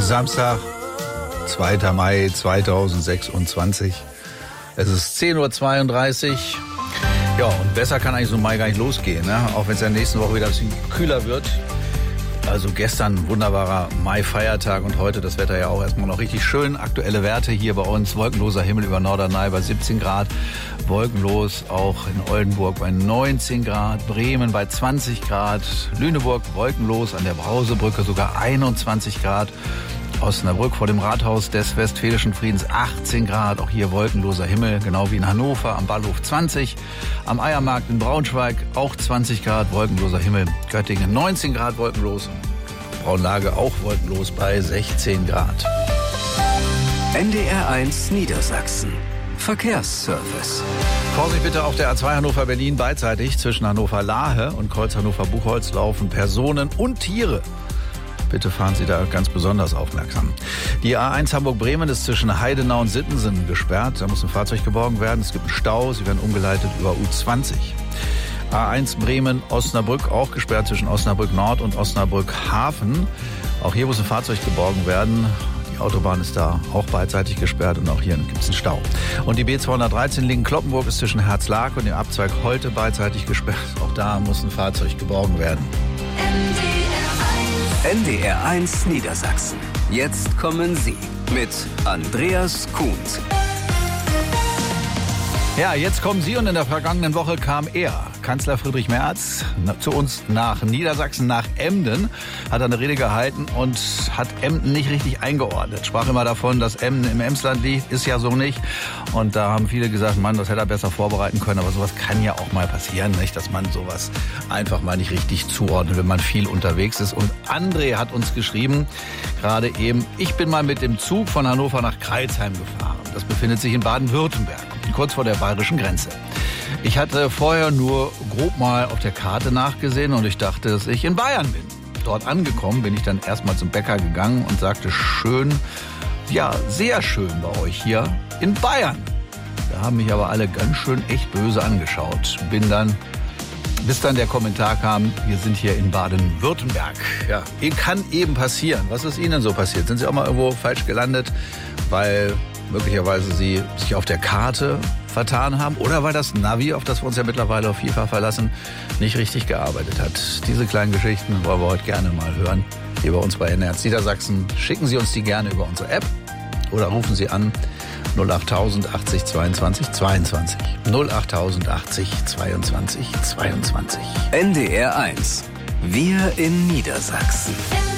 Samstag, 2. Mai 2026. Es ist 10:32 Uhr. Ja, und besser kann eigentlich so ein Mai gar nicht losgehen, ne? Auch wenn es ja nächste Woche wieder ein bisschen kühler wird. Also gestern wunderbarer Mai-Feiertag und heute das Wetter ja auch erstmal noch richtig schön. Aktuelle Werte hier bei uns. Wolkenloser Himmel über Norderney bei 17 Grad. Wolkenlos auch in Oldenburg bei 19 Grad. Bremen bei 20 Grad. Lüneburg wolkenlos an der Brausebrücke sogar 21 Grad. Osnabrück vor dem Rathaus des Westfälischen Friedens 18 Grad. Auch hier wolkenloser Himmel, genau wie in Hannover am Ballhof 20. Am Eiermarkt in Braunschweig auch 20 Grad, wolkenloser Himmel. Göttingen 19 Grad wolkenlos. Braunlage auch wolkenlos bei 16 Grad. NDR1 Niedersachsen. Verkehrsservice. Vorsicht bitte auf der A2 Hannover-Berlin beidseitig. Zwischen Hannover-Lahe und Kreuz Hannover-Buchholz laufen Personen und Tiere. Bitte fahren Sie da ganz besonders aufmerksam. Die A1 Hamburg-Bremen ist zwischen Heidenau und Sittensen gesperrt. Da muss ein Fahrzeug geborgen werden. Es gibt einen Stau. Sie werden umgeleitet über U20. A1 Bremen-Osnabrück auch gesperrt zwischen Osnabrück Nord und Osnabrück Hafen. Auch hier muss ein Fahrzeug geborgen werden. Die Autobahn ist da auch beidseitig gesperrt und auch hier gibt es einen Stau. Und die B213 Lingen-Kloppenburg ist zwischen Herzlag und dem Abzweig Holte beidseitig gesperrt. Auch da muss ein Fahrzeug geborgen werden. NDR1 Niedersachsen. Jetzt kommen Sie mit Andreas Kuhnt. Ja, jetzt kommen Sie und in der vergangenen Woche kam er, Kanzler Friedrich Merz, zu uns nach Niedersachsen, nach Emden, hat eine Rede gehalten und hat Emden nicht richtig eingeordnet. Sprach immer davon, dass Emden im Emsland liegt, ist ja so nicht. Und da haben viele gesagt, Mann, das hätte er besser vorbereiten können. Aber sowas kann ja auch mal passieren, nicht, dass man sowas einfach mal nicht richtig zuordnet, wenn man viel unterwegs ist. Und André hat uns geschrieben, gerade eben, ich bin mal mit dem Zug von Hannover nach Crailsheim gefahren. Das befindet sich in Baden-Württemberg, kurz vor der bayerischen Grenze. Ich hatte vorher nur grob mal auf der Karte nachgesehen und ich dachte, dass ich in Bayern bin. Dort angekommen bin ich dann erstmal zum Bäcker gegangen und sagte, schön, ja, sehr schön bei euch hier in Bayern. Da haben mich aber alle ganz schön echt böse angeschaut. Bis dann der Kommentar kam, wir sind hier in Baden-Württemberg. Ja, kann eben passieren. Was ist Ihnen so passiert? Sind Sie auch mal irgendwo falsch gelandet, weil möglicherweise Sie sich auf der Karte vertan haben oder weil das Navi, auf das wir uns ja mittlerweile auf vielfach verlassen, nicht richtig gearbeitet hat? Diese kleinen Geschichten wollen wir heute gerne mal hören. Hier bei uns bei NDR Niedersachsen. Schicken Sie uns die gerne über unsere App oder rufen Sie an 08000 80 22 22. 08000 80 22 22. NDR1. Wir in Niedersachsen.